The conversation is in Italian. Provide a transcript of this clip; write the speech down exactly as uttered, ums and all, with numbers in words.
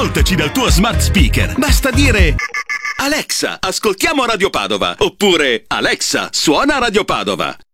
Ascoltaci dal tuo smart speaker. Basta dire: Alexa, ascoltiamo Radio Padova. Oppure Alexa, suona Radio Padova.